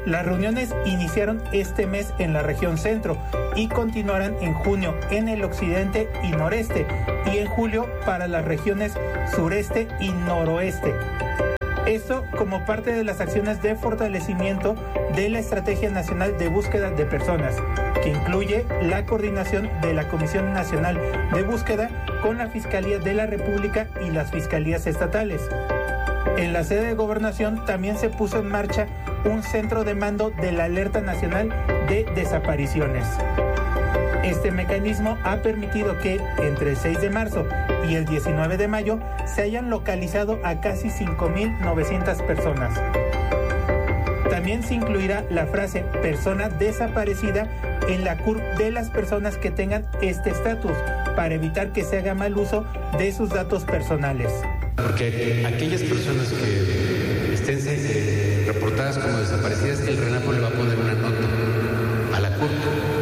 Las reuniones iniciaron este mes en la región centro y continuarán en junio en el occidente y noreste y en julio para las regiones sureste y noroeste. Esto como parte de las acciones de fortalecimiento de la Estrategia Nacional de Búsqueda de Personas, que incluye la coordinación de la Comisión Nacional de Búsqueda con la Fiscalía de la República y las Fiscalías Estatales. En la sede de Gobernación también se puso en marcha un centro de mando de la Alerta Nacional de Desapariciones. Este mecanismo ha permitido que entre el 6 de marzo y el 19 de mayo se hayan localizado a casi 5.900 personas. También se incluirá la frase persona desaparecida en la CURP de las personas que tengan este estatus para evitar que se haga mal uso de sus datos personales. Porque aquellas personas que estén reportadas como desaparecidas, el RENAPO le va a poner una nota a la CURP.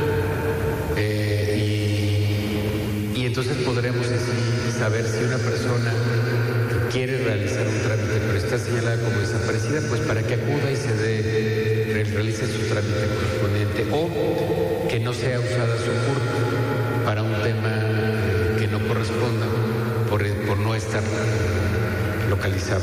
Y entonces podremos saber si una persona quiere realizar un trámite pero está señalada como desaparecida, pues para que acuda y realice su trámite correspondiente, o que no sea usada su CURP para un tema que no corresponda por no estar localizado.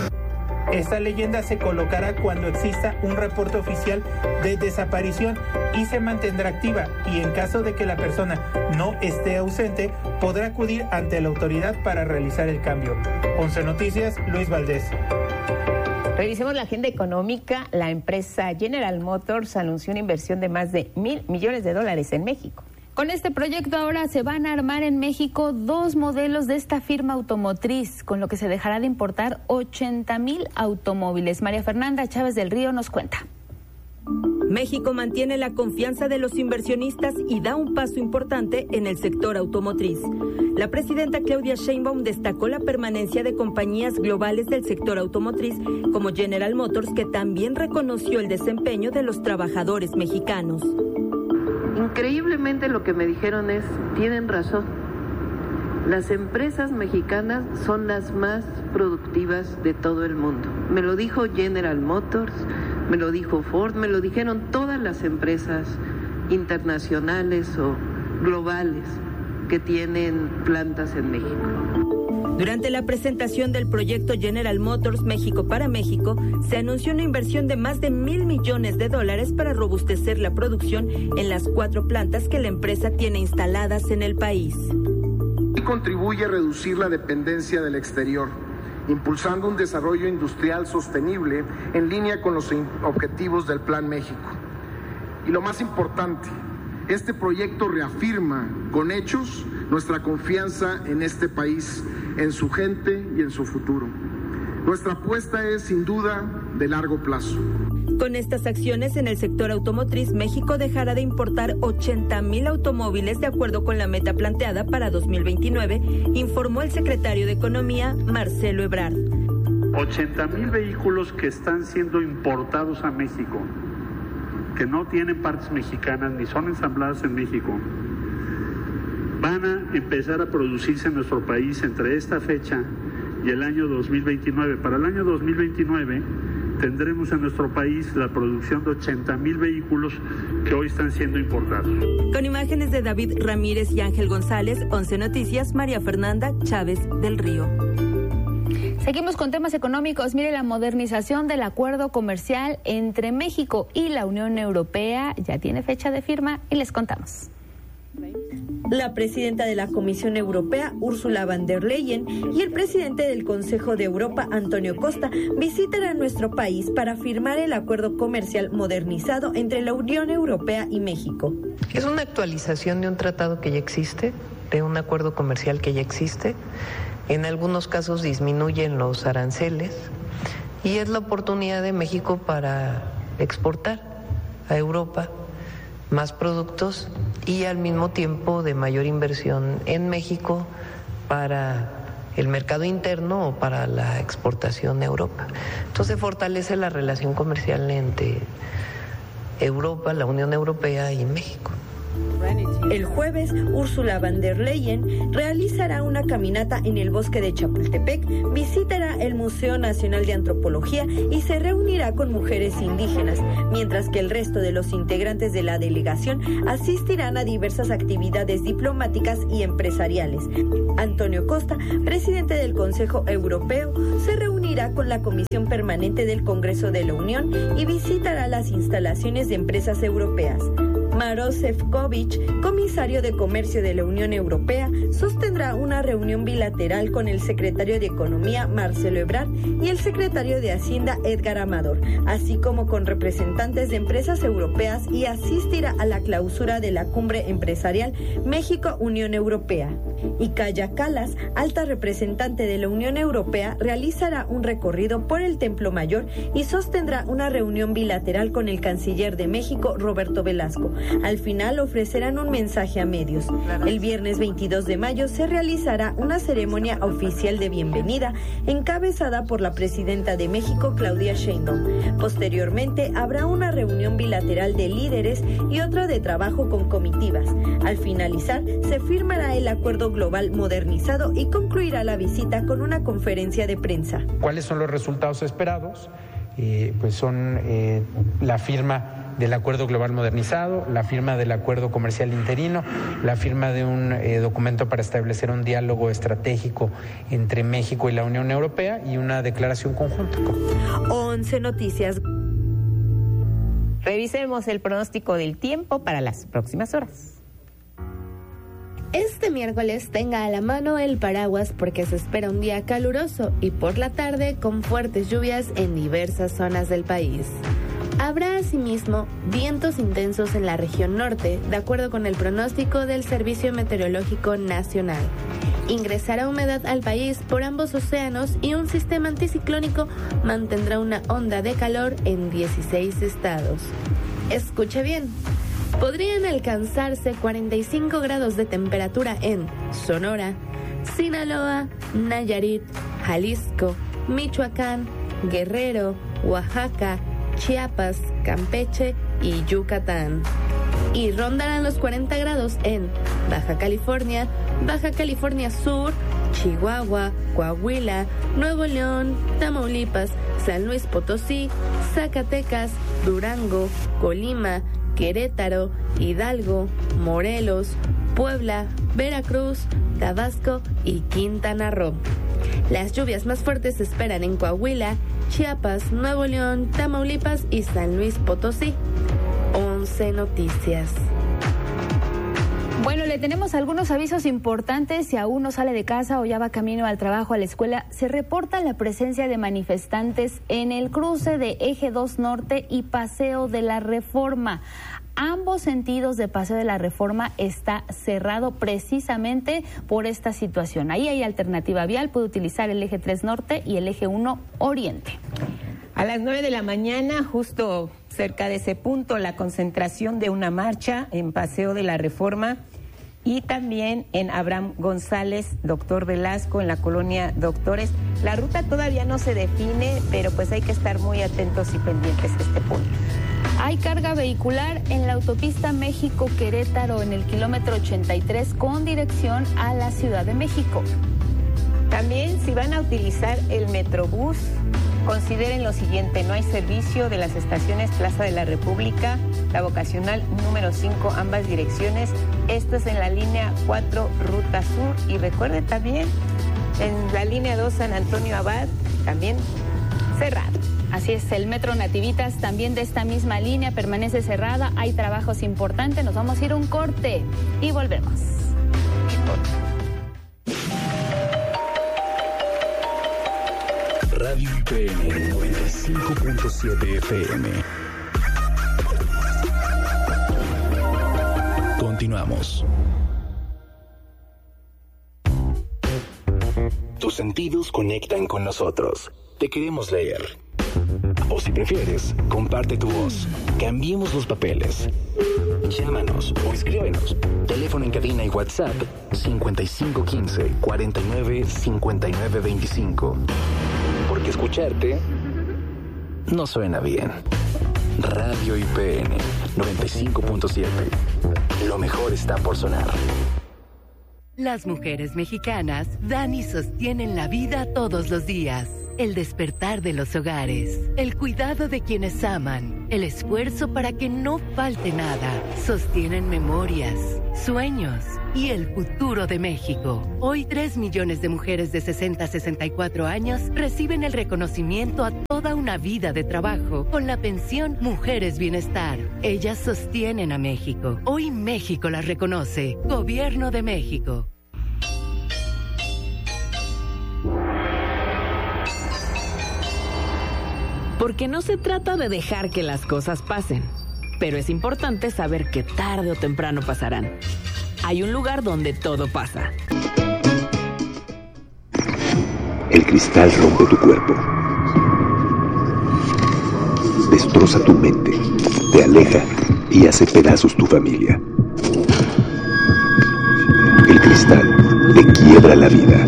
Esta leyenda se colocará cuando exista un reporte oficial de desaparición y se mantendrá activa, y en caso de que la persona no esté ausente, podrá acudir ante la autoridad para realizar el cambio. 11 Noticias, Luis Valdés. Revisemos la agenda económica. La empresa General Motors anunció una inversión de más de $1,000 millones en México. Con este proyecto ahora se van a armar en México 2 modelos de esta firma automotriz, con lo que se dejará de importar 80,000 automóviles. María Fernanda Chávez del Río nos cuenta. México mantiene la confianza de los inversionistas y da un paso importante en el sector automotriz. La presidenta Claudia Sheinbaum destacó la permanencia de compañías globales del sector automotriz como General Motors, que también reconoció el desempeño de los trabajadores mexicanos. Increíblemente lo que me dijeron es, tienen razón, las empresas mexicanas son las más productivas de todo el mundo. Me lo dijo General Motors, me lo dijo Ford, me lo dijeron todas las empresas internacionales o globales que tienen plantas en México. Durante la presentación del proyecto General Motors México para México, se anunció una inversión de más de $1,000 millones para robustecer la producción en las 4 plantas que la empresa tiene instaladas en el país. Y contribuye a reducir la dependencia del exterior, impulsando un desarrollo industrial sostenible en línea con los objetivos del Plan México. Y lo más importante, este proyecto reafirma con hechos nuestra confianza en este país, en su gente y en su futuro. Nuestra apuesta es sin duda de largo plazo. Con estas acciones en el sector automotriz, México dejará de importar 80,000 automóviles de acuerdo con la meta planteada para 2029, informó el secretario de Economía, Marcelo Ebrard. 80,000 vehículos que están siendo importados a México, que no tienen partes mexicanas ni son ensambladas en México, van a empezar a producirse en nuestro país entre esta fecha y el año 2029. Para el año 2029 tendremos en nuestro país la producción de 80,000 vehículos que hoy están siendo importados. Con imágenes de David Ramírez y Ángel González, 11 Noticias, María Fernanda Chávez del Río. Seguimos con temas económicos. Mire, la modernización del acuerdo comercial entre México y la Unión Europea ya tiene fecha de firma y les contamos. La presidenta de la Comisión Europea, Ursula von der Leyen, y el presidente del Consejo de Europa, Antonio Costa, visitan a nuestro país para firmar el acuerdo comercial modernizado entre la Unión Europea y México. Es una actualización de un tratado que ya existe, de un acuerdo comercial que ya existe. En algunos casos disminuyen los aranceles y es la oportunidad de México para exportar a Europa más productos y al mismo tiempo de mayor inversión en México para el mercado interno o para la exportación a Europa. Entonces fortalece la relación comercial entre Europa, la Unión Europea y México. El jueves, Ursula von der Leyen realizará una caminata en el bosque de Chapultepec, visitará el Museo Nacional de Antropología y se reunirá con mujeres indígenas, mientras que el resto de los integrantes de la delegación asistirán a diversas actividades diplomáticas y empresariales. Antonio Costa, presidente del Consejo Europeo, se reunirá con la Comisión Permanente del Congreso de la Unión y visitará las instalaciones de empresas europeas. Maroš Šefčovič, comisario de Comercio de la Unión Europea, sostendrá una reunión bilateral con el secretario de Economía, Marcelo Ebrard, y el secretario de Hacienda, Edgar Amador, así como con representantes de empresas europeas, y asistirá a la clausura de la cumbre empresarial México-Unión Europea. Y Kaja Kallas, alta representante de la Unión Europea, realizará un recorrido por el Templo Mayor y sostendrá una reunión bilateral con el canciller de México, Roberto Velasco. Al final ofrecerán un mensaje a medios. El viernes 22 de mayo se realizará una ceremonia oficial de bienvenida encabezada por la presidenta de México, Claudia Sheinbaum. Posteriormente habrá una reunión bilateral de líderes y otra de trabajo con comitivas. Al finalizar se firmará el acuerdo global modernizado y concluirá la visita con una conferencia de prensa. ¿Cuáles son los resultados esperados? Pues son la firma del Acuerdo Global Modernizado, la firma del Acuerdo Comercial Interino, la firma de un documento para establecer un diálogo estratégico entre México y la Unión Europea y una declaración conjunta. 11 Noticias. Revisemos el pronóstico del tiempo para las próximas horas. Este miércoles tenga a la mano el paraguas porque se espera un día caluroso y por la tarde con fuertes lluvias en diversas zonas del país. Habrá asimismo vientos intensos en la región norte, de acuerdo con el pronóstico del Servicio Meteorológico Nacional. Ingresará humedad al país por ambos océanos y un sistema anticiclónico mantendrá una onda de calor en 16 estados. Escuche bien. Podrían alcanzarse 45 grados de temperatura en Sonora, Sinaloa, Nayarit, Jalisco, Michoacán, Guerrero, Oaxaca, Chiapas, Campeche y Yucatán. Y rondarán los 40 grados en Baja California Sur, Chihuahua, Coahuila, Nuevo León, Tamaulipas, San Luis Potosí, Zacatecas, Durango, Colima, Querétaro, Hidalgo, Morelos, Puebla, Veracruz, Tabasco y Quintana Roo. Las lluvias más fuertes se esperan en Coahuila, Chiapas, Nuevo León, Tamaulipas y San Luis Potosí. 11 Noticias. Bueno, le tenemos algunos avisos importantes. Si aún no sale de casa o ya va camino al trabajo, a la escuela, se reporta la presencia de manifestantes en el cruce de Eje 2 Norte y Paseo de la Reforma. Ambos sentidos de Paseo de la Reforma está cerrado precisamente por esta situación. Ahí hay alternativa vial, puede utilizar el Eje 3 Norte y el Eje 1 Oriente. A las 9 de la mañana, justo cerca de ese punto, la concentración de una marcha en Paseo de la Reforma y también en Abraham González, Doctor Velasco, en la colonia Doctores. La ruta todavía no se define, pero pues hay que estar muy atentos y pendientes a este punto. Hay carga vehicular en la autopista México-Querétaro en el kilómetro 83 con dirección a la Ciudad de México. También, si van a utilizar el Metrobús, consideren lo siguiente: no hay servicio de las estaciones Plaza de la República, la vocacional número 5, ambas direcciones. Esto es en la línea 4, Ruta Sur. Y recuerden también, en la línea 2, San Antonio Abad, también cerrado. Así es, el Metro Nativitas también de esta misma línea permanece cerrada. Hay trabajos importantes. Nos vamos a ir a un corte y volvemos. Radio IPN 95.7 FM. Continuamos. Tus sentidos conectan con nosotros. Te queremos leer. O si prefieres, comparte tu voz. Cambiemos los papeles. Llámanos o escríbenos. Teléfono en cabina y WhatsApp 5515-495925. Porque escucharte no suena bien. Radio IPN 95.7. Lo mejor está por sonar. Las mujeres mexicanas dan y sostienen la vida todos los días. El despertar de los hogares, el cuidado de quienes aman, el esfuerzo para que no falte nada, sostienen memorias, sueños y el futuro de México. Hoy 3 millones de mujeres de 60 a 64 años reciben el reconocimiento a toda una vida de trabajo con la pensión Mujeres Bienestar. Ellas sostienen a México. Hoy México las reconoce. Gobierno de México. Porque no se trata de dejar que las cosas pasen, pero es importante saber que tarde o temprano pasarán. Hay un lugar donde todo pasa. El cristal rompe tu cuerpo, destroza tu mente, te aleja y hace pedazos tu familia. El cristal te quiebra la vida.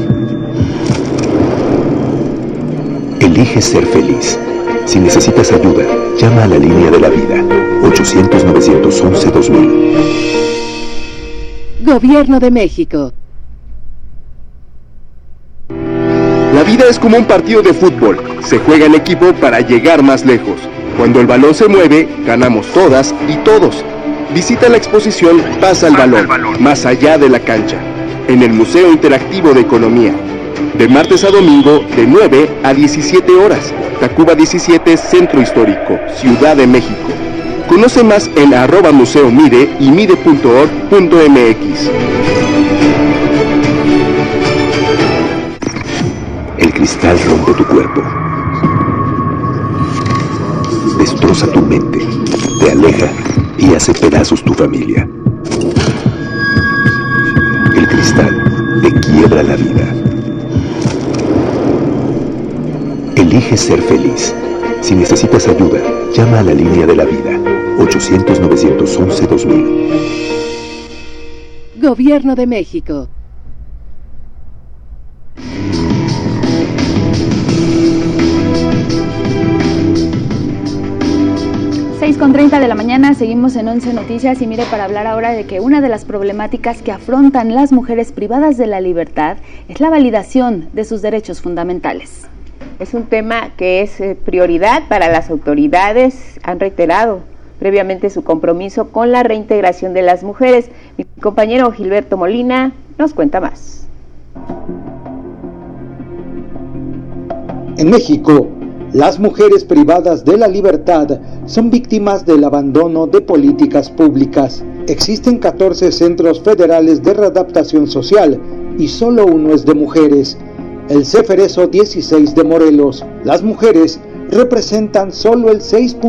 Elige ser feliz. Si necesitas ayuda, llama a la línea de la vida, 800-911-2000. Gobierno de México. La vida es como un partido de fútbol. Se juega en equipo para llegar más lejos. Cuando el balón se mueve, ganamos todas y todos. Visita la exposición Pasa el Balón, más allá de la cancha, en el Museo Interactivo de Economía. De martes a domingo, de 9 a 17 horas. Tacuba 17, Centro Histórico, Ciudad de México. Conoce más en @museomide y mide.org.mx. El cristal rompe tu cuerpo, destroza tu mente, te aleja y hace pedazos tu familia. El cristal te quiebra la vida. Elige ser feliz. Si necesitas ayuda, llama a la línea de la vida, 800-911-2000. Gobierno de México. Con 30 de la mañana, seguimos en 11 Noticias y mire, para hablar ahora de que una de las problemáticas que afrontan las mujeres privadas de la libertad es la validación de sus derechos fundamentales. Es un tema que es prioridad para las autoridades. Han reiterado previamente su compromiso con la reintegración de las mujeres. Mi compañero Gilberto Molina nos cuenta más. En México, las mujeres privadas de la libertad son víctimas del abandono de políticas públicas. Existen 14 centros federales de readaptación social y solo uno es de mujeres, el Ceferezo 16 de Morelos. Las mujeres representan solo el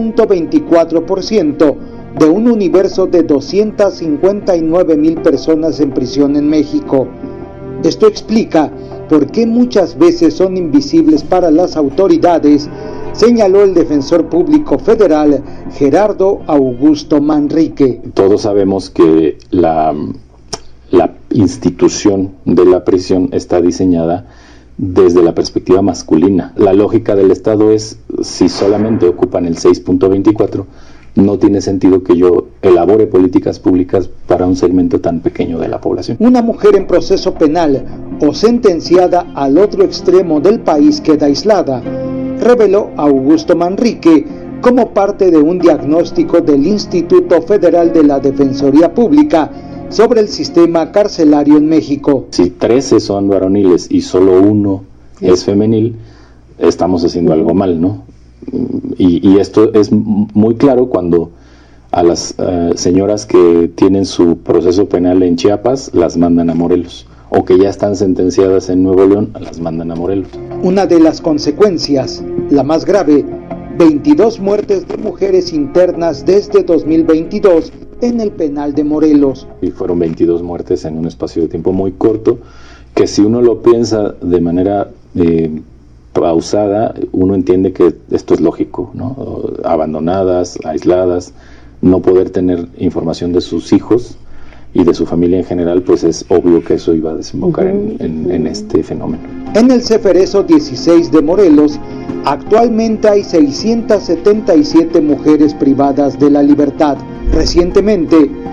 6.24% de un universo de 259,000 personas en prisión en México. Esto explica por qué muchas veces son invisibles para las autoridades, señaló el defensor público federal Gerardo Augusto Manrique. Todos sabemos que la institución de la prisión está diseñada desde la perspectiva masculina. La lógica del Estado es, si solamente ocupan el 6.24, no tiene sentido que yo elabore políticas públicas para un segmento tan pequeño de la población. Una mujer en proceso penal o sentenciada al otro extremo del país queda aislada, reveló Augusto Manrique como parte de un diagnóstico del Instituto Federal de la Defensoría Pública sobre el sistema carcelario en México. Si 13 son varoniles y solo uno es femenil, estamos haciendo algo mal, ¿no? Y esto es muy claro cuando a las señoras que tienen su proceso penal en Chiapas las mandan a Morelos, o que ya están sentenciadas en Nuevo León las mandan a Morelos. Una de las consecuencias, la más grave, 22 muertes de mujeres internas desde 2022 en el penal de Morelos. Y fueron 22 muertes en un espacio de tiempo muy corto, que si uno lo piensa de manera pausada, uno entiende que esto es lógico, ¿no? Abandonadas, aisladas, no poder tener información de sus hijos y de su familia en general, pues es obvio que eso iba a desembocar en este fenómeno. En el Ceferezo 16 de Morelos, actualmente hay 677 mujeres privadas de la libertad. Recientemente,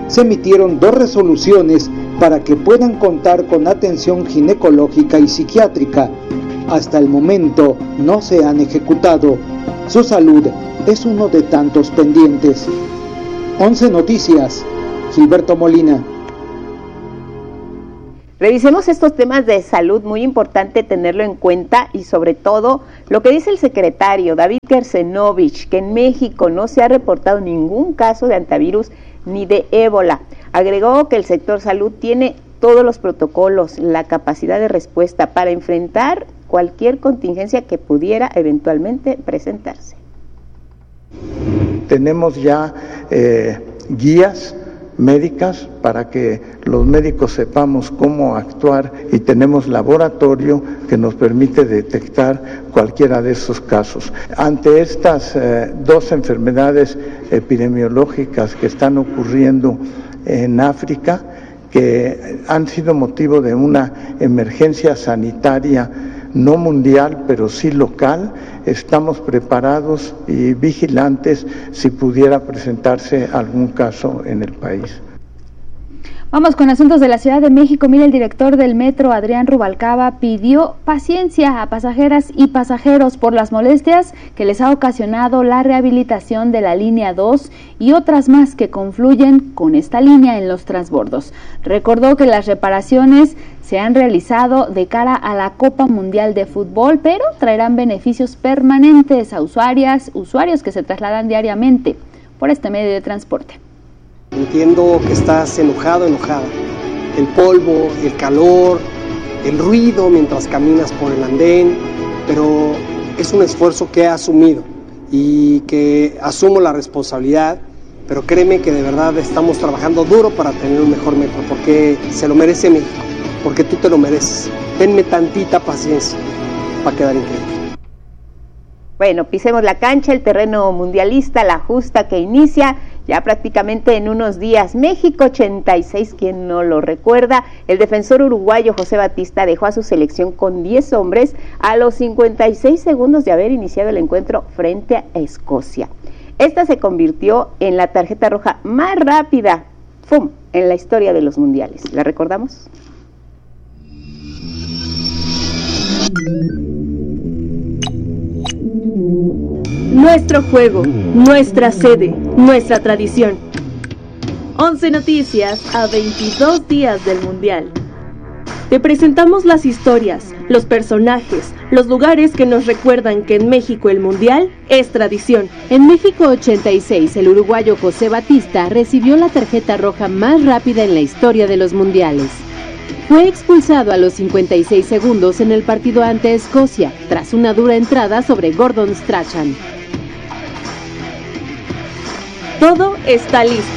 se emitieron 2 resoluciones para que puedan contar con atención ginecológica y psiquiátrica. Hasta el momento no se han ejecutado. Su salud es uno de tantos pendientes. 11 Noticias, Gilberto Molina. Revisemos estos temas de salud, muy importante tenerlo en cuenta, y sobre todo lo que dice el secretario David Kersenovich, que en México no se ha reportado ningún caso de antivirus ni de ébola. Agregó que el sector salud tiene todos los protocolos, la capacidad de respuesta para enfrentar cualquier contingencia que pudiera eventualmente presentarse. Tenemos ya guías médicas para que los médicos sepamos cómo actuar, y tenemos laboratorio que nos permite detectar cualquiera de esos casos. Ante estas 2 enfermedades epidemiológicas que están ocurriendo en África, que han sido motivo de una emergencia sanitaria no mundial, pero sí local, estamos preparados y vigilantes si pudiera presentarse algún caso en el país. Vamos con asuntos de la Ciudad de México. Mire, el director del metro, Adrián Rubalcaba, pidió paciencia a pasajeras y pasajeros por las molestias que les ha ocasionado la rehabilitación de la línea 2 y otras más que confluyen con esta línea en los transbordos. Recordó que las reparaciones se han realizado de cara a la Copa Mundial de Fútbol, pero traerán beneficios permanentes a usuarios que se trasladan diariamente por este medio de transporte. Entiendo que estás enojada. El polvo, el calor, el ruido mientras caminas por el andén, pero es un esfuerzo que he asumido y que asumo la responsabilidad, pero créeme que de verdad estamos trabajando duro para tener un mejor metro, porque se lo merece México, porque tú te lo mereces. Tenme tantita paciencia para quedar increíble. Bueno, pisemos la cancha, el terreno mundialista, la justa que inicia ya prácticamente en unos días. México 86, quien no lo recuerda, el defensor uruguayo José Batista dejó a su selección con 10 hombres a los 56 segundos de haber iniciado el encuentro frente a Escocia. Esta se convirtió en la tarjeta roja más rápida, ¡fum!, en la historia de los mundiales. ¿La recordamos? Nuestro juego, nuestra sede, nuestra tradición. 11 Noticias a 22 días del Mundial. Te presentamos las historias, los personajes, los lugares que nos recuerdan que en México el Mundial es tradición. En México 86, el uruguayo José Batista recibió la tarjeta roja más rápida en la historia de los mundiales. Fue expulsado a los 56 segundos en el partido ante Escocia, tras una dura entrada sobre Gordon Strachan. Todo está listo.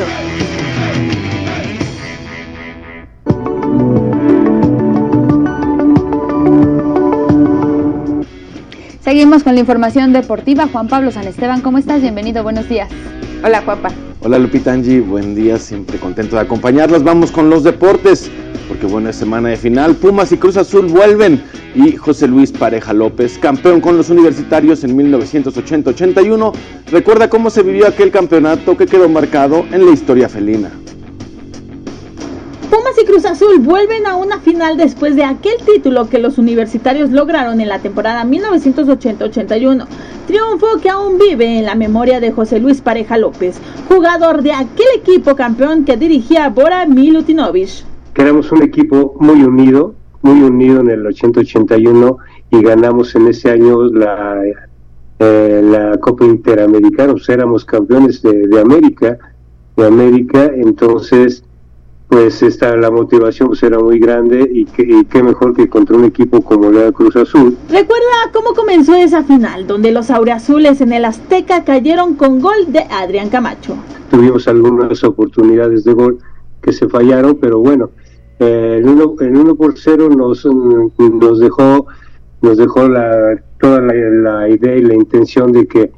Seguimos con la información deportiva. Juan Pablo San Esteban, ¿cómo estás? Bienvenido, buenos días. Hola, Juanpa. Hola, Lupita, Angie, buen día, siempre contento de acompañarlos. Vamos con los deportes, porque bueno, es semana de final. Pumas y Cruz Azul vuelven, y José Luis Pareja López, campeón con los universitarios en 1980-81, recuerda cómo se vivió aquel campeonato que quedó marcado en la historia felina. Pumas y Cruz Azul vuelven a una final después de aquel título que los universitarios lograron en la temporada 1980-81. Triunfo que aún vive en la memoria de José Luis Pareja López, jugador de aquel equipo campeón que dirigía Bora Milutinovic. Éramos un equipo muy unido en el 80-81, y ganamos en ese año la Copa Interamericana. Pues éramos campeones de América, entonces pues la motivación pues era muy grande, y qué mejor que contra un equipo como la Cruz Azul. Recuerda cómo comenzó esa final, donde los auriazules en el Azteca cayeron con gol de Adrián Camacho. Tuvimos algunas oportunidades de gol que se fallaron, pero bueno, el 1-0 nos dejó toda la idea y la intención de que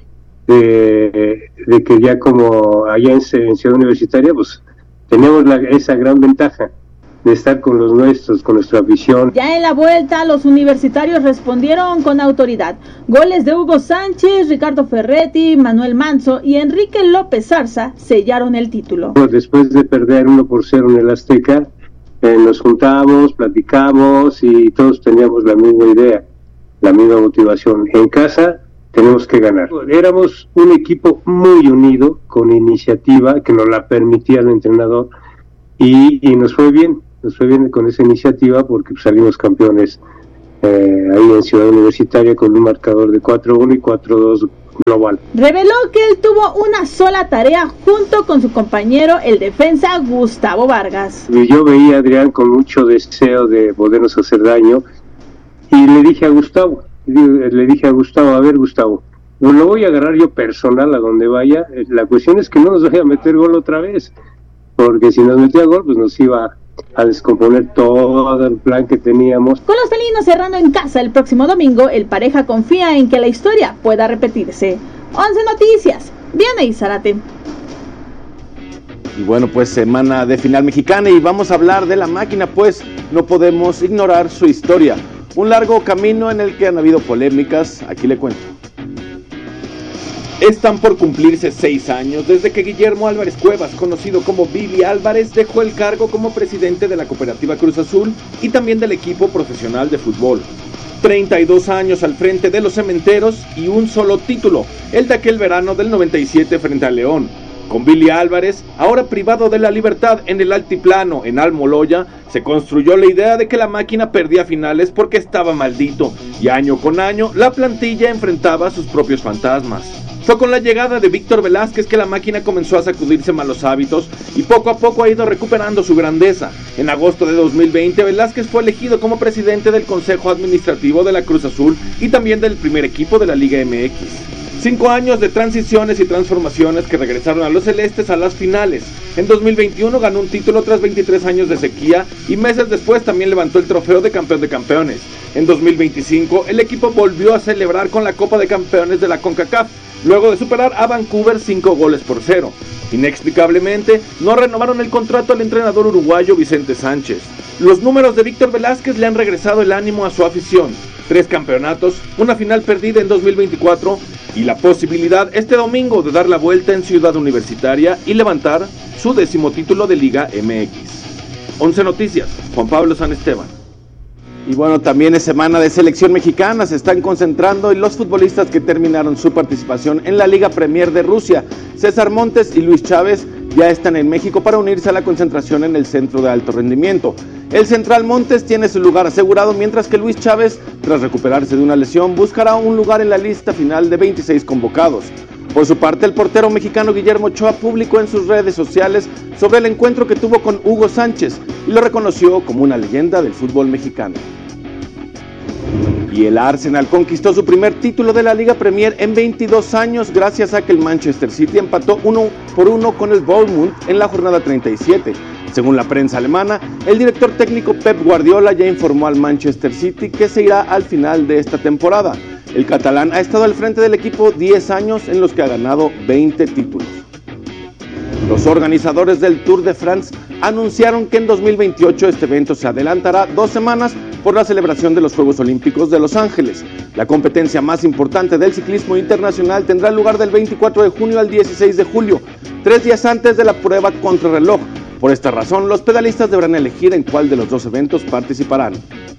ya como allá en Ciudad Universitaria, pues teníamos esa gran ventaja estar con los nuestros, con nuestra afición. Ya en la vuelta, los universitarios respondieron con autoridad. Goles de Hugo Sánchez, Ricardo Ferretti, Manuel Manso y Enrique López Zarza sellaron el título. Después de perder 1-0 en el Azteca, nos juntamos, platicamos y todos teníamos la misma idea, la misma motivación. En casa tenemos que ganar. Éramos un equipo muy unido, con iniciativa que nos la permitía el entrenador y nos fue bien con esa iniciativa porque salimos campeones ahí en Ciudad Universitaria con un marcador de 4-1 y 4-2 global. Reveló que él tuvo una sola tarea junto con su compañero, el defensa Gustavo Vargas. Yo veía a Adrián con mucho deseo de podernos hacer daño y le dije a Gustavo, a ver Gustavo, no lo voy a agarrar yo personal a donde vaya, la cuestión es que no nos vaya a meter gol otra vez, porque si nos metía gol pues nos iba a descomponer todo el plan que teníamos. Con los felinos cerrando en casa el próximo domingo, el Pareja confía en que la historia pueda repetirse. 11 Noticias, Vianey Zárate. Y bueno, pues semana de final mexicana y vamos a hablar de la máquina, pues no podemos ignorar su historia. Un largo camino en el que han habido polémicas, aquí le cuento. Están por cumplirse 6 años desde que Guillermo Álvarez Cuevas, conocido como Billy Álvarez, dejó el cargo como presidente de la cooperativa Cruz Azul y también del equipo profesional de fútbol. 32 años al frente de los cementeros y un solo título, el de aquel verano del 97 frente a León. Con Billy Álvarez, ahora privado de la libertad en el altiplano en Almoloya, se construyó la idea de que la máquina perdía finales porque estaba maldito, y año con año la plantilla enfrentaba sus propios fantasmas. Fue con la llegada de Víctor Velázquez que la máquina comenzó a sacudirse malos hábitos y poco a poco ha ido recuperando su grandeza. En agosto de 2020, Velázquez fue elegido como presidente del Consejo Administrativo de la Cruz Azul y también del primer equipo de la Liga MX. 5 años de transiciones y transformaciones que regresaron a los celestes a las finales. En 2021 ganó un título tras 23 años de sequía y meses después también levantó el trofeo de campeón de campeones. En 2025 el equipo volvió a celebrar con la Copa de Campeones de la CONCACAF, luego de superar a Vancouver 5-0. Inexplicablemente, no renovaron el contrato al entrenador uruguayo Vicente Sánchez. Los números de Víctor Velázquez le han regresado el ánimo a su afición. 3 campeonatos, una final perdida en 2024 y la posibilidad este domingo de dar la vuelta en Ciudad Universitaria y levantar su 10º título de Liga MX. 11 Noticias, Juan Pablo San Esteban. Y bueno, también es semana de selección mexicana, se están concentrando y los futbolistas que terminaron su participación en la Liga Premier de Rusia, César Montes y Luis Chávez, ya están en México para unirse a la concentración en el Centro de Alto Rendimiento. El central Montes tiene su lugar asegurado, mientras que Luis Chávez, tras recuperarse de una lesión, buscará un lugar en la lista final de 26 convocados. Por su parte, el portero mexicano Guillermo Ochoa publicó en sus redes sociales sobre el encuentro que tuvo con Hugo Sánchez y lo reconoció como una leyenda del fútbol mexicano. Y el Arsenal conquistó su primer título de la Liga Premier en 22 años gracias a que el Manchester City empató 1-1 con el Bournemouth en la jornada 37. Según la prensa alemana, el director técnico Pep Guardiola ya informó al Manchester City que se irá al final de esta temporada. El catalán ha estado al frente del equipo 10 años en los que ha ganado 20 títulos. Los organizadores del Tour de France anunciaron que en 2028 este evento se adelantará 2 semanas por la celebración de los Juegos Olímpicos de Los Ángeles. La competencia más importante del ciclismo internacional tendrá lugar del 24 de junio al 16 de julio, 3 días antes de la prueba contrarreloj. Por esta razón, los pedalistas deberán elegir en cuál de los 2 eventos participarán.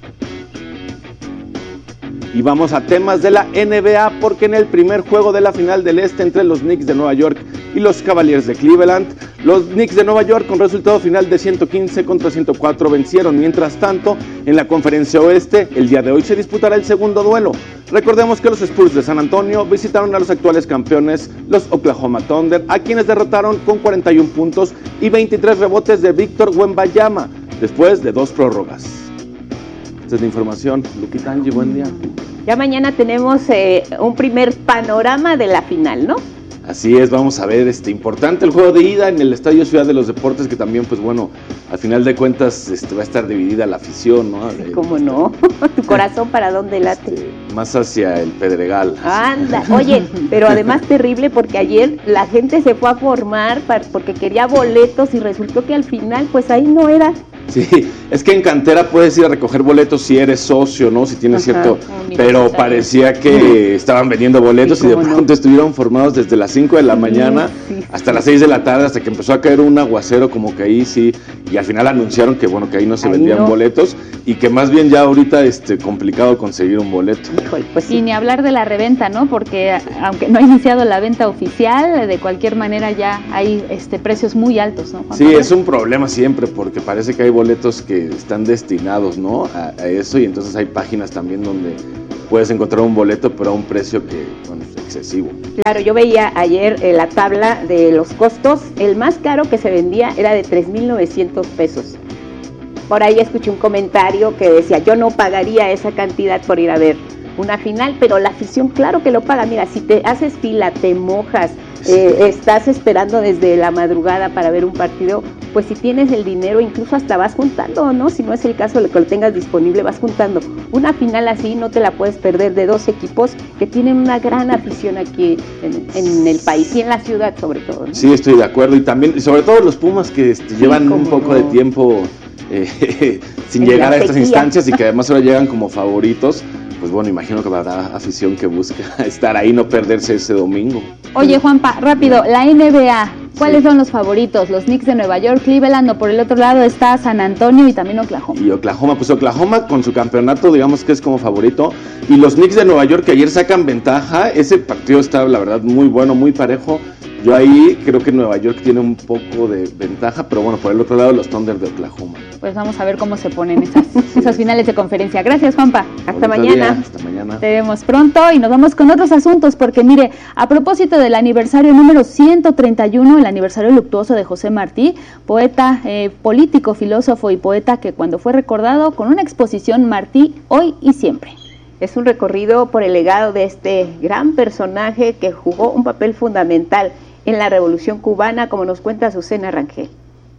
Y vamos a temas de la NBA, porque en el primer juego de la final del Este entre los Knicks de Nueva York y los Cavaliers de Cleveland, los Knicks de Nueva York con resultado final de 115-104 vencieron. Mientras tanto, en la Conferencia Oeste, el día de hoy se disputará el segundo duelo. Recordemos que los Spurs de San Antonio visitaron a los actuales campeones, los Oklahoma Thunder, a quienes derrotaron con 41 puntos y 23 rebotes de Víctor Wembanyama, después de 2 prórrogas. Esta es la información. Lupita, Angie, buen día. Ya mañana tenemos un primer panorama de la final, ¿no? Así es, vamos a ver importante el juego de ida en el Estadio Ciudad de los Deportes, que también, pues bueno, al final de cuentas va a estar dividida la afición, ¿no? Sí, ¿cómo no? ¿Tu corazón para dónde late? Más hacia el Pedregal. Anda, oye, pero además terrible porque ayer la gente se fue a formar porque quería boletos y resultó que al final, pues ahí no era. Sí, es que en cantera puedes ir a recoger boletos si eres socio, ¿no? Si tienes cierto... Pero parecía que estaban vendiendo boletos y de pronto estuvieron formados desde las 5 de la mañana hasta las 6 de la tarde, hasta que empezó a caer un aguacero, como que ahí sí, y al final anunciaron que bueno, que ahí no se vendían boletos y que más bien ya ahorita complicado conseguir un boleto. Híjole, pues sí. Y ni hablar de la reventa, ¿no? Porque aunque no ha iniciado la venta oficial, de cualquier manera ya hay precios muy altos, ¿no, Juan Sí, Pablo? es un problema siempre porque parece que hay boletos que están destinados, ¿no? a eso, y entonces hay páginas también donde puedes encontrar un boleto pero a un precio que, bueno, es excesivo. Claro, yo veía ayer la tabla de los costos. El más caro que se vendía era de 3,900 pesos. Por ahí escuché un comentario que decía, yo no pagaría esa cantidad por ir a ver una final, pero la afición claro que lo paga. Mira, si te haces fila, te mojas, estás esperando desde la madrugada para ver un partido, pues si tienes el dinero, incluso hasta vas juntando, ¿no? Si no es el caso de que lo tengas disponible, vas juntando. Una final así no te la puedes perder, de dos equipos que tienen una gran afición aquí en el país y en la ciudad sobre todo, ¿no? Sí, estoy de acuerdo, y también, y sobre todo los Pumas que llevan un poco de tiempo sin llegar a estas instancias y que además ahora llegan como favoritos. Pues bueno, imagino que habrá afición que busca estar ahí, no perderse ese domingo. Oye, Juanpa, rápido, la NBA, ¿cuáles son los favoritos? Los Knicks de Nueva York, Cleveland, o por el otro lado está San Antonio y también Oklahoma. Y Oklahoma, pues Oklahoma con su campeonato, digamos que es como favorito. Y los Knicks de Nueva York que ayer sacan ventaja, ese partido está la verdad muy bueno, muy parejo. Yo ahí creo que Nueva York tiene un poco de ventaja, pero bueno, por el otro lado los Thunder de Oklahoma. Pues vamos a ver cómo se ponen esas finales de conferencia. Gracias, Juanpa. Hasta mañana. Hasta mañana. Te vemos pronto y nos vamos con otros asuntos, porque mire, a propósito del aniversario número 131, el aniversario luctuoso de José Martí, poeta, político, filósofo y poeta que cuando fue recordado con una exposición Martí hoy y siempre. Es un recorrido por el legado de este gran personaje que jugó un papel fundamental en la Revolución Cubana, como nos cuenta Azucena Rangel.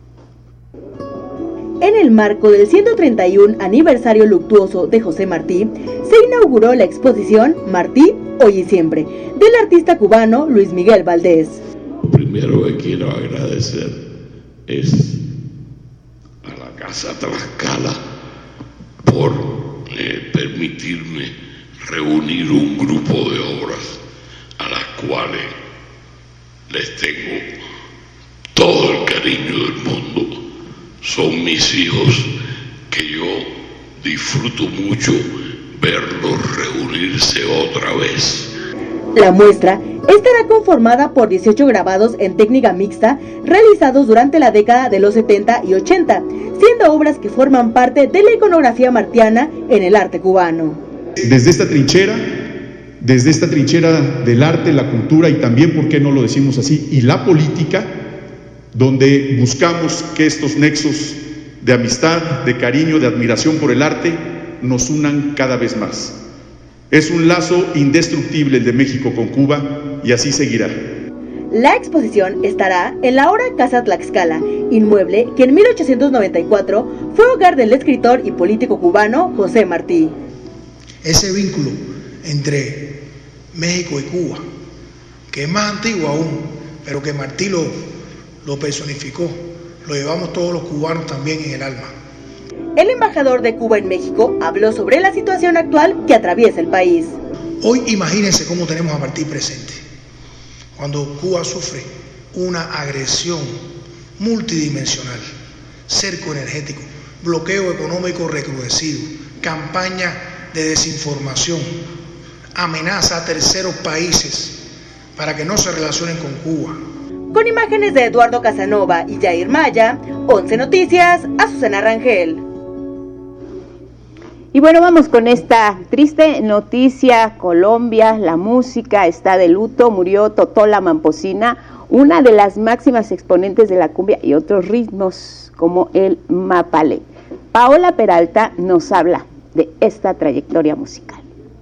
En el marco del 131 aniversario luctuoso de José Martí, se inauguró la exposición Martí, hoy y siempre, del artista cubano Luis Miguel Valdés. Lo primero que quiero agradecer es a la Casa Tlaxcala por permitirme reunir un grupo de obras a las cuales les tengo todo el cariño del mundo. Son mis hijos que yo disfruto mucho verlos reunirse otra vez. La muestra estará conformada por 18 grabados en técnica mixta realizados durante la década de los 70 y 80, siendo obras que forman parte de la iconografía martiana en el arte cubano. Desde esta trinchera del arte, la cultura y también, ¿por qué no lo decimos así?, y la política, donde buscamos que estos nexos de amistad, de cariño, de admiración por el arte nos unan cada vez más. Es un lazo indestructible el de México con Cuba y así seguirá. La exposición estará en la ahora Casa Tlaxcala, inmueble que en 1894 fue hogar del escritor y político cubano José Martí. Ese vínculo entre México y Cuba, que es más antiguo aún, pero que Martí lo personificó, lo llevamos todos los cubanos también en el alma. El embajador de Cuba en México habló sobre la situación actual que atraviesa el país. Hoy imagínense cómo tenemos a Martí presente, cuando Cuba sufre una agresión multidimensional, cerco energético, bloqueo económico recrudecido, campaña de desinformación, amenaza a terceros países para que no se relacionen con Cuba. Con imágenes de Eduardo Casanova y Jair Maya, 11 Noticias, Azucena Rangel. Y bueno, vamos con esta triste noticia. Colombia, la música está de luto. Murió Totó la Mamposina, una de las máximas exponentes de la cumbia y otros ritmos como el mapalé. Paola Peralta nos habla de esta trayectoria musical.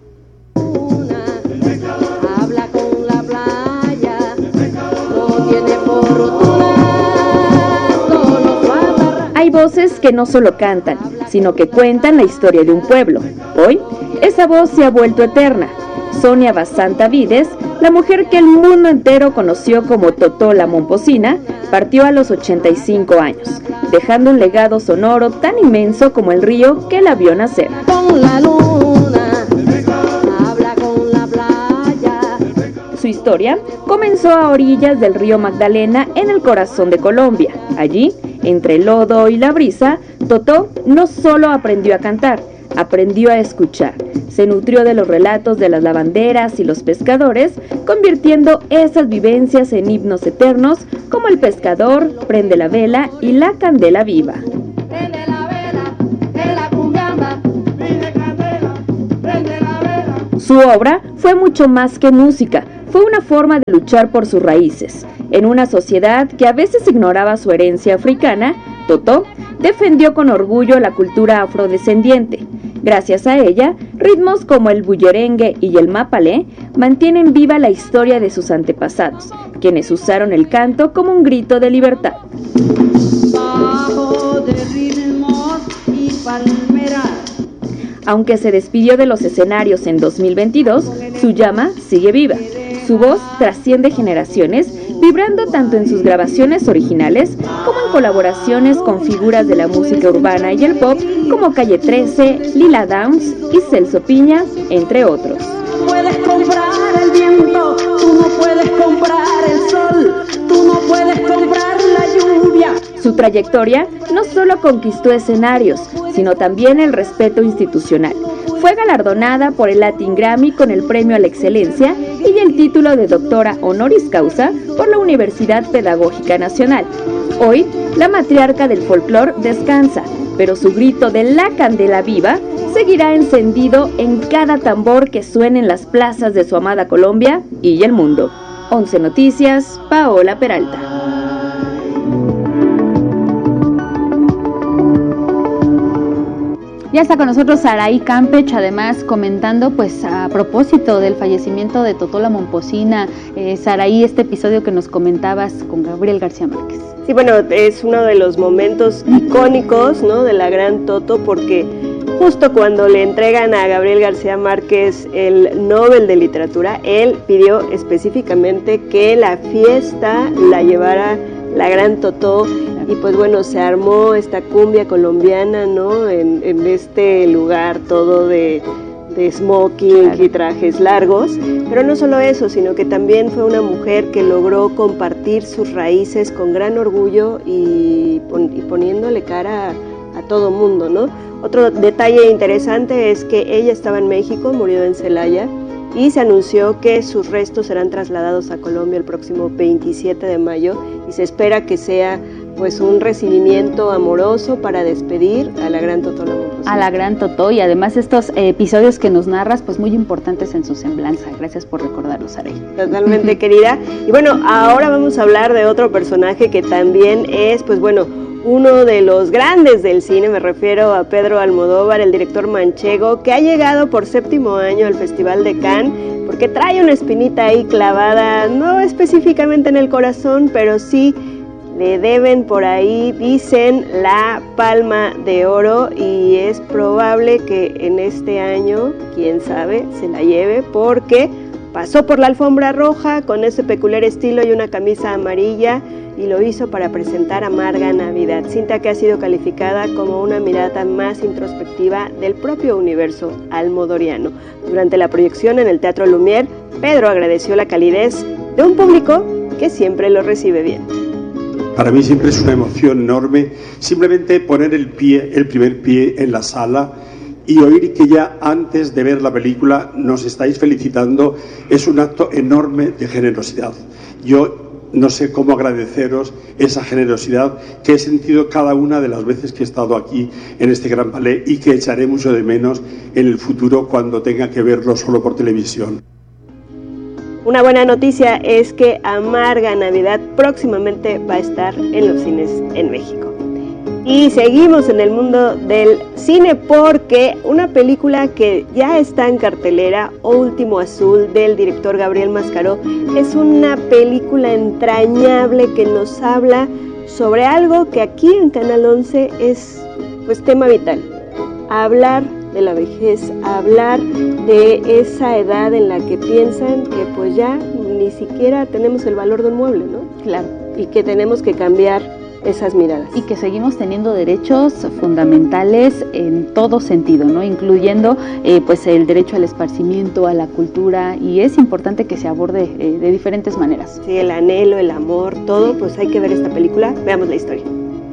Hay voces que no solo cantan, sino que cuentan la historia de un pueblo. Hoy, esa voz se ha vuelto eterna. Sonia Basanta Vides, la mujer que el mundo entero conoció como Totó la Momposina, partió a los 85 años. dejando un legado sonoro tan inmenso como el río que la vio nacer. Con la luna, habla con la playa. Su historia comenzó a orillas del río Magdalena en el corazón de Colombia. Allí, entre el lodo y la brisa, Totó no solo aprendió a cantar, aprendió a escuchar. Se nutrió de los relatos de las lavanderas y los pescadores, convirtiendo esas vivencias en himnos eternos como El pescador, Prende la vela y La candela viva. Prende la vela, que la cumbiamba, pide candela, prende la vela. Su obra fue mucho más que música, fue una forma de luchar por sus raíces. En una sociedad que a veces ignoraba su herencia africana, Totó defendió con orgullo la cultura afrodescendiente. Gracias a ella, ritmos como el bullerengue y el mapalé mantienen viva la historia de sus antepasados, quienes usaron el canto como un grito de libertad. Bajo de ritmos y palmeras. Aunque se despidió de los escenarios en 2022, su llama sigue viva. Su voz trasciende generaciones, vibrando tanto en sus grabaciones originales como en colaboraciones con figuras de la música urbana y el pop como Calle 13, Lila Downs y Celso Piña, entre otros. No puedes comprar el viento, tú no puedes comprar el sol, tú no puedes comprar la lluvia. Su trayectoria no solo conquistó escenarios, sino también el respeto institucional. Fue galardonada por el Latin Grammy con el Premio a la Excelencia y el título de doctora honoris causa por la Universidad Pedagógica Nacional. Hoy, la matriarca del folclore descansa, pero su grito de La candela viva seguirá encendido en cada tambor que suene en las plazas de su amada Colombia y el mundo. 11 Noticias, Paola Peralta. Ya está con nosotros Saraí Campech, además comentando pues a propósito del fallecimiento de Totó la Momposina. Saraí, este episodio que nos comentabas con Gabriel García Márquez. Sí, bueno, es uno de los momentos icónicos, ¿no?, de la gran Totó, porque justo cuando le entregan a Gabriel García Márquez el Nobel de Literatura, él pidió específicamente que la fiesta la llevara la gran Totó. Y pues bueno, se armó esta cumbia colombiana, ¿no?, en este lugar todo de smoking y trajes largos. Pero no solo eso, sino que también fue una mujer que logró compartir sus raíces con gran orgullo y poniéndole cara a todo mundo, ¿no? Otro detalle interesante es que ella estaba en México, murió en Celaya, y se anunció que sus restos serán trasladados a Colombia el próximo 27 de mayo y se espera que sea pues un recibimiento amoroso para despedir a la gran Totó la Momposina. A la gran Totó, y además estos episodios que nos narras pues muy importantes en su semblanza. Gracias por recordarlos, Saraí. Totalmente querida. Y bueno, ahora vamos a hablar de otro personaje que también es pues bueno, uno de los grandes del cine. Me refiero a Pedro Almodóvar, el director manchego, que ha llegado por 7º año al Festival de Cannes, porque trae una espinita ahí clavada, no específicamente en el corazón, pero sí le deben por ahí, dicen, la Palma de Oro, y es probable que en este año, quién sabe, se la lleve, porque pasó por la alfombra roja con ese peculiar estilo y una camisa amarilla, y lo hizo para presentar Amarga Navidad, cinta que ha sido calificada como una mirada más introspectiva del propio universo almodoriano. Durante la proyección en el Teatro Lumière, Pedro agradeció la calidez de un público que siempre lo recibe bien. Para mí siempre es una emoción enorme simplemente poner el primer pie en la sala y oír que ya antes de ver la película nos estáis felicitando. Es un acto enorme de generosidad. Yo no sé cómo agradeceros esa generosidad que he sentido cada una de las veces que he estado aquí en este gran ballet y que echaré mucho de menos en el futuro cuando tenga que verlo solo por televisión. Una buena noticia es que Amarga Navidad próximamente va a estar en los cines en México. Y seguimos en el mundo del cine porque una película que ya está en cartelera, O Último Azul, del director Gabriel Mascaró, es una película entrañable que nos habla sobre algo que aquí en Canal 11 es pues tema vital. Hablar de la vejez, hablar de esa edad en la que piensan que pues ya ni siquiera tenemos el valor de un mueble, ¿no? Claro. Y que tenemos que cambiar esas miradas. Y que seguimos teniendo derechos fundamentales en todo sentido, ¿no? Incluyendo pues el derecho al esparcimiento, a la cultura, y es importante que se aborde de diferentes maneras. Sí, el anhelo, el amor, todo, pues hay que ver esta película. Veamos la historia.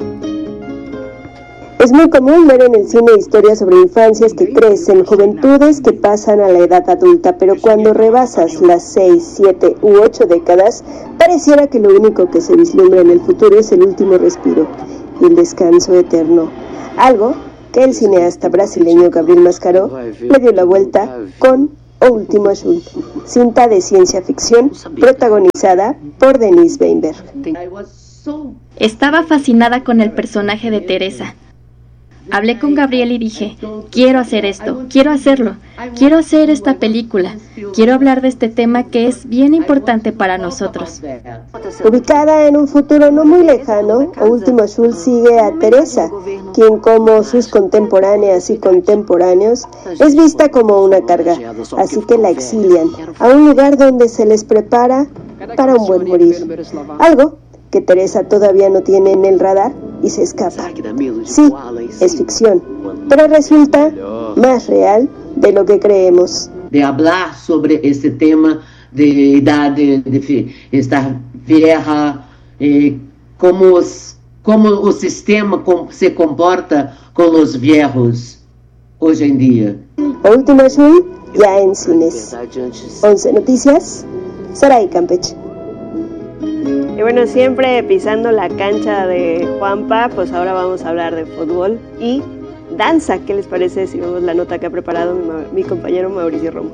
Es muy común ver en el cine historias sobre infancias que crecen, juventudes que pasan a la edad adulta, pero cuando rebasas las 6, 7 u 8 décadas, pareciera que lo único que se vislumbra en el futuro es el último respiro y el descanso eterno. Algo que el cineasta brasileño Gabriel Mascaro le dio la vuelta con O Último Azul, cinta de ciencia ficción protagonizada por Denise Weinberg. Estaba fascinada con el personaje de Teresa. Hablé con Gabriel y dije, quiero hacer esto, quiero hacerlo, quiero hacer esta película, quiero hablar de este tema que es bien importante para nosotros. Ubicada en un futuro no muy lejano, O Último Azul sigue a Teresa, quien como sus contemporáneas y contemporáneos es vista como una carga, así que la exilian a un lugar donde se les prepara para un buen morir. Algo que Teresa todavía no tiene en el radar y se escapa. Sí, es ficción, pero resulta más real de lo que creemos. De hablar sobre este tema de edad, de estar vieja, cómo el sistema se comporta con los viejos hoy en día. O Último Azul, ya en cines. 11 Noticias, Saray Campeche. Y bueno, siempre pisando la cancha de Juanpa, pues ahora vamos a hablar de fútbol y danza. ¿Qué les parece si vemos la nota que ha preparado mi compañero Mauricio Romo?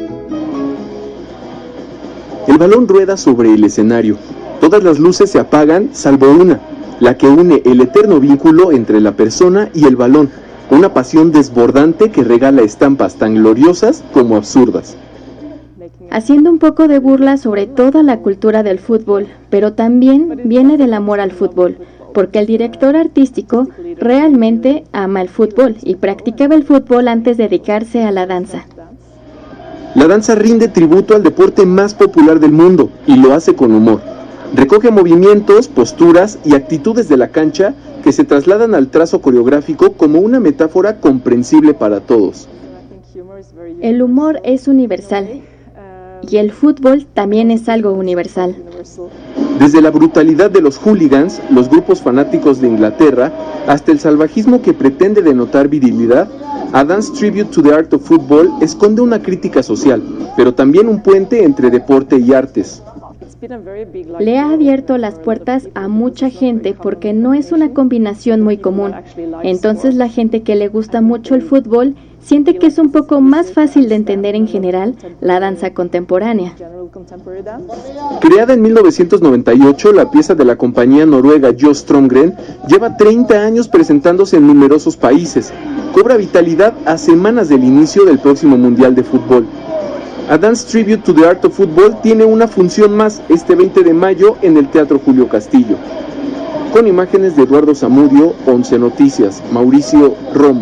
El balón rueda sobre el escenario. Todas las luces se apagan, salvo una, la que une el eterno vínculo entre la persona y el balón, una pasión desbordante que regala estampas tan gloriosas como absurdas. Haciendo un poco de burla sobre toda la cultura del fútbol, pero también viene del amor al fútbol, porque el director artístico realmente ama el fútbol y practicaba el fútbol antes de dedicarse a la danza. La danza rinde tributo al deporte más popular del mundo y lo hace con humor. Recoge movimientos, posturas y actitudes de la cancha que se trasladan al trazo coreográfico como una metáfora comprensible para todos. El humor es universal. Y el fútbol también es algo universal. Desde la brutalidad de los hooligans, los grupos fanáticos de Inglaterra, hasta el salvajismo que pretende denotar virilidad, A Dance Tribute to the Art of Football esconde una crítica social, pero también un puente entre deporte y artes. Le ha abierto las puertas a mucha gente porque no es una combinación muy común. Entonces la gente que le gusta mucho el fútbol siente que es un poco más fácil de entender en general la danza contemporánea. Creada en 1998, la pieza de la compañía noruega Jo Strømgren lleva 30 años presentándose en numerosos países. Cobra vitalidad a semanas del inicio del próximo Mundial de Fútbol. A Dance Tribute to the Art of Football tiene una función más este 20 de mayo en el Teatro Julio Castillo. Con imágenes de Eduardo Zamudio, 11 Noticias, Mauricio Romo.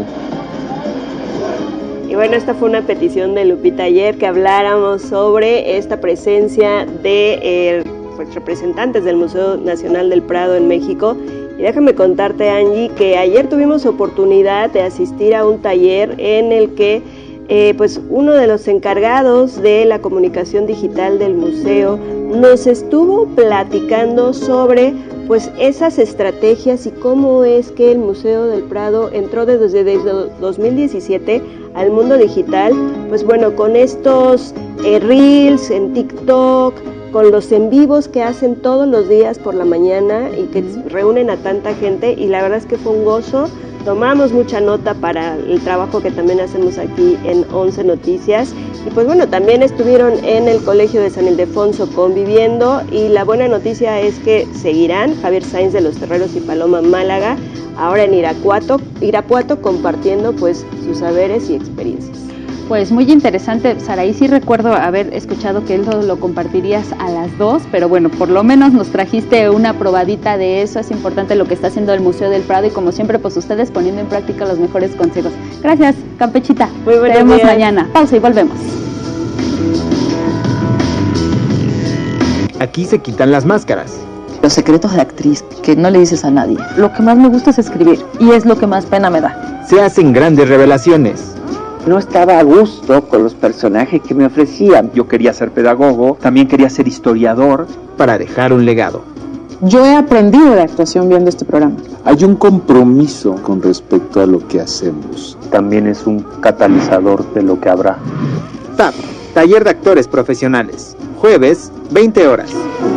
Y bueno, esta fue una petición de Lupita ayer que habláramos sobre esta presencia de representantes del Museo Nacional del Prado en México. Y déjame contarte, Angie, que ayer tuvimos oportunidad de asistir a un taller en el que pues uno de los encargados de la comunicación digital del museo nos estuvo platicando sobre pues esas estrategias y cómo es que el Museo del Prado entró desde 2017 al mundo digital, pues bueno, con estos reels en TikTok, con los en vivos que hacen todos los días por la mañana y que reúnen a tanta gente, y la verdad es que fue un gozo. Tomamos mucha nota para el trabajo que también hacemos aquí en 11 Noticias. Y pues bueno, también estuvieron en el Colegio de San Ildefonso conviviendo, y la buena noticia es que seguirán Javier Sainz de los Terreros y Paloma Málaga, ahora en Irapuato compartiendo pues sus saberes y experiencias. Pues muy interesante, Saraí, sí recuerdo haber escuchado que él lo compartirías a las 2, pero bueno, por lo menos nos trajiste una probadita de eso. Es importante lo que está haciendo el Museo del Prado y como siempre, pues ustedes poniendo en práctica los mejores consejos. Gracias, Campechita. Muy buenos días. Nos vemos mañana. Pausa y volvemos. Aquí se quitan las máscaras. Los secretos de actriz que no le dices a nadie. Lo que más me gusta es escribir y es lo que más pena me da. Se hacen grandes revelaciones. No estaba a gusto con los personajes que me ofrecían. Yo quería ser pedagogo, también quería ser historiador. Para dejar un legado. Yo he aprendido de actuación viendo este programa. Hay un compromiso con respecto a lo que hacemos. También es un catalizador de lo que habrá. TAP, Taller de Actores Profesionales. Jueves, 20 horas.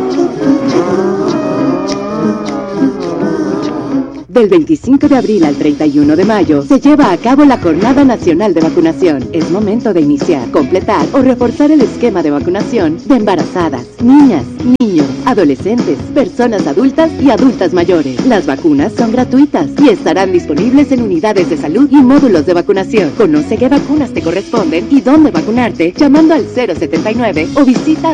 Del 25 de abril al 31 de mayo se lleva a cabo la Jornada Nacional de Vacunación. Es momento de iniciar, completar o reforzar el esquema de vacunación de embarazadas, niñas, niños, adolescentes, personas adultas y adultas mayores. Las vacunas son gratuitas y estarán disponibles en unidades de salud y módulos de vacunación. Conoce qué vacunas te corresponden y dónde vacunarte llamando al 079 o visita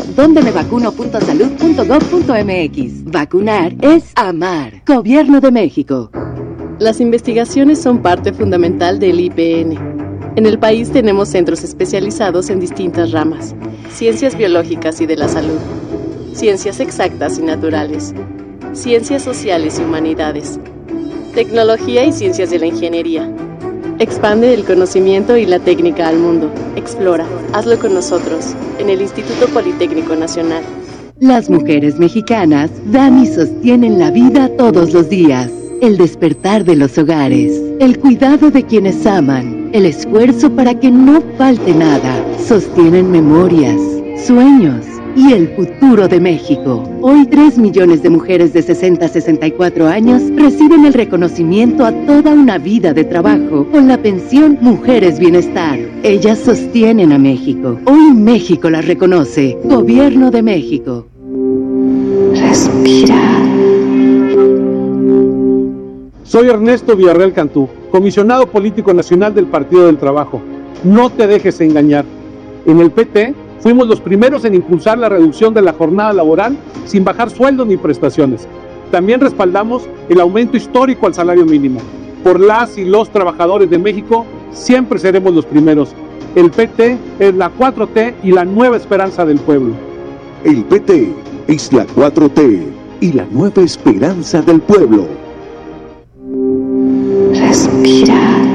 dondemevacuno.salud.gov.mx. Vacunar es amar. Gobierno de México. Las investigaciones son parte fundamental del IPN. En el país tenemos centros especializados en distintas ramas: ciencias biológicas y de la salud, ciencias exactas y naturales, ciencias sociales y humanidades, tecnología y ciencias de la ingeniería. Expande el conocimiento y la técnica al mundo. Explora, hazlo con nosotros, en el Instituto Politécnico Nacional. Las mujeres mexicanas dan y sostienen la vida todos los días. El despertar de los hogares, el cuidado de quienes aman, el esfuerzo para que no falte nada, sostienen memorias, sueños y el futuro de México. Hoy 3 millones de mujeres de 60 a 64 años reciben el reconocimiento a toda una vida de trabajo con la pensión Mujeres Bienestar. Ellas sostienen a México. Hoy México las reconoce. Gobierno de México. Respira. Soy Ernesto Villarreal Cantú, comisionado político nacional del Partido del Trabajo. No te dejes engañar. En el PT fuimos los primeros en impulsar la reducción de la jornada laboral sin bajar sueldos ni prestaciones. También respaldamos el aumento histórico al salario mínimo. Por las y los trabajadores de México siempre seremos los primeros. El PT es la 4T y la nueva esperanza del pueblo. El PT es la 4T y la nueva esperanza del pueblo. Respira.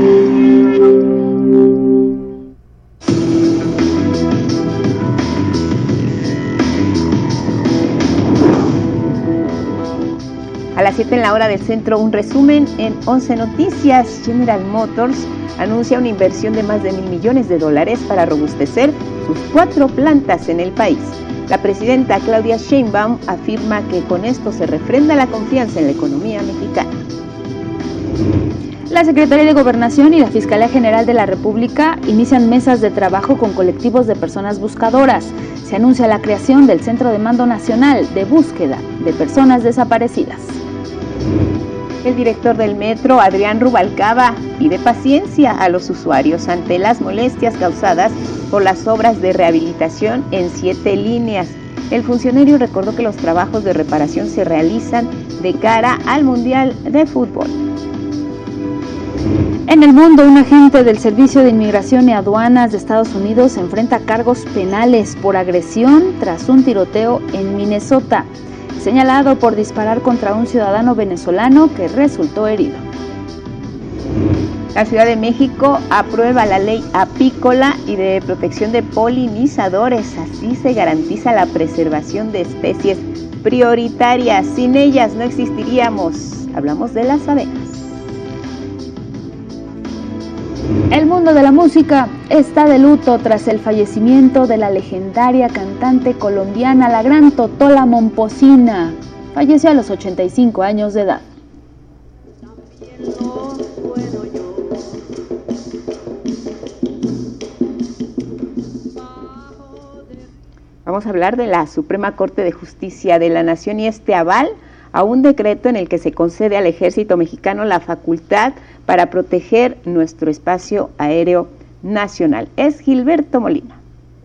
A las 7 en la hora del centro, un resumen en 11 Noticias. General Motors anuncia una inversión de más de $1,000 millones para robustecer sus 4 plantas en el país. La presidenta Claudia Sheinbaum afirma que con esto se refrenda la confianza en la economía mexicana. La Secretaría de Gobernación y la Fiscalía General de la República inician mesas de trabajo con colectivos de personas buscadoras. Se anuncia la creación del Centro de Mando Nacional de Búsqueda de Personas Desaparecidas. El director del metro, Adrián Rubalcaba, pide paciencia a los usuarios ante las molestias causadas por las obras de rehabilitación en 7 líneas. El funcionario recordó que los trabajos de reparación se realizan de cara al Mundial de Fútbol. En el mundo, un agente del Servicio de Inmigración y Aduanas de Estados Unidos enfrenta cargos penales por agresión tras un tiroteo en Minnesota, señalado por disparar contra un ciudadano venezolano que resultó herido. La Ciudad de México aprueba la ley apícola y de protección de polinizadores. Así se garantiza la preservación de especies prioritarias. Sin ellas no existiríamos. Hablamos de las abejas. El mundo de la música está de luto tras el fallecimiento de la legendaria cantante colombiana, la gran Totola Momposina. Falleció a los 85 años de edad. Vamos a hablar de la Suprema Corte de Justicia de la Nación y este aval a un decreto en el que se concede al Ejército Mexicano la facultad para proteger nuestro espacio aéreo nacional. Es Gilberto Molina.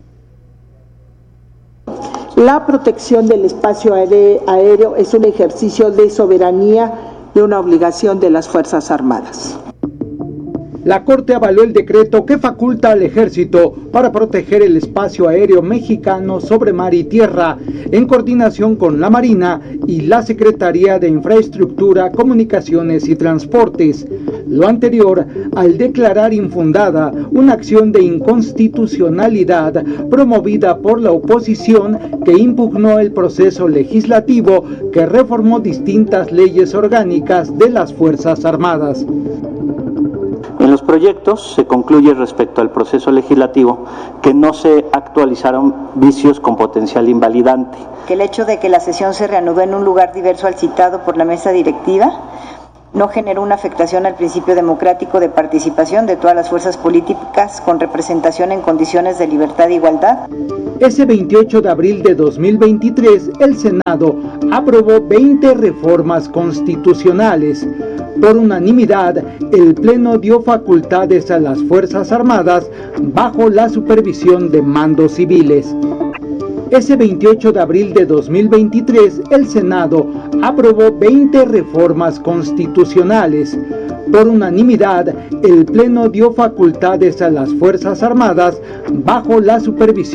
La protección del espacio aéreo es un ejercicio de soberanía y una obligación de las Fuerzas Armadas. La Corte avaló el decreto que faculta al Ejército para proteger el espacio aéreo mexicano sobre mar y tierra, en coordinación con la Marina y la Secretaría de Infraestructura, Comunicaciones y Transportes. Lo anterior al declarar infundada una acción de inconstitucionalidad promovida por la oposición que impugnó el proceso legislativo que reformó distintas leyes orgánicas de las Fuerzas Armadas. En los proyectos se concluye respecto al proceso legislativo que no se actualizaron vicios con potencial invalidante. Que el hecho de que la sesión se reanudó en un lugar diverso al citado por la mesa directiva no generó una afectación al principio democrático de participación de todas las fuerzas políticas con representación en condiciones de libertad e igualdad. Ese 28 de abril de 2023, el Senado aprobó 20 reformas constitucionales. Por unanimidad, el Pleno dio facultades a las Fuerzas Armadas bajo la supervisión de mandos civiles. Ese 28 de abril de 2023, el Senado aprobó 20 reformas constitucionales. Por unanimidad, el Pleno dio facultades a las Fuerzas Armadas bajo la supervisión